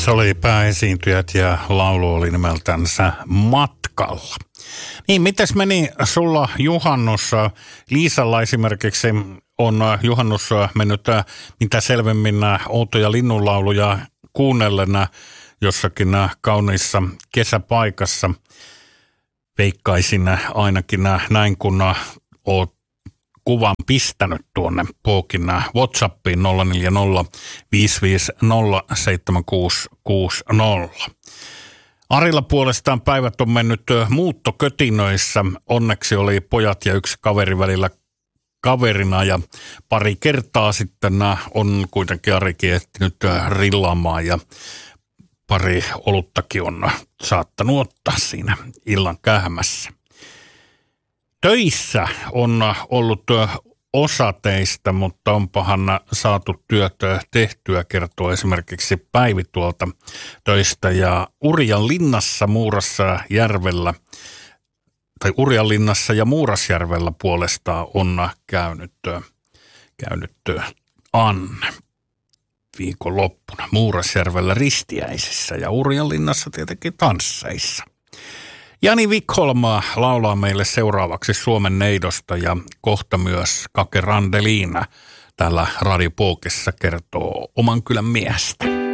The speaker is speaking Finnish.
Se oli pääesiintyjät ja laulu oli nimeltänsä Matkalla. Niin, mites meni sulla juhannus? Liisalla esimerkiksi on juhannus mennyt mitä selvemmin outoja linnunlauluja kuunnellen jossakin kauniissa kesäpaikassa. Veikkaisin ainakin näin, kun oot kuvan pistänyt tuonne Pookin WhatsAppiin 040 550 7660. Arilla puolestaan päivät on mennyt muuttokötinöissä. Onneksi oli pojat ja yksi kaveri välillä kaverina ja pari kertaa sitten on kuitenkin Arikin ehtinyt rillaamaan ja pari oluttakin on saattanut ottaa siinä illan kähmässä. Töissä on ollut osa teistä, mutta onpahan saatu työtä tehtyä, kertoo esimerkiksi Päivi tuolta töistä. Ja Urjanlinnassa, Muurasjärvellä, tai Urjanlinnassa ja Muurasjärvellä puolestaan on käynyt Anne viikonloppuna. Muurasjärvellä ristiäisissä ja Urjanlinnassa tietenkin tansseissa. Jani Vikholma laulaa meille seuraavaksi Suomen neidosta ja kohta myös Kake Randeliina täällä Radio Pookissa kertoo oman kylän miestä.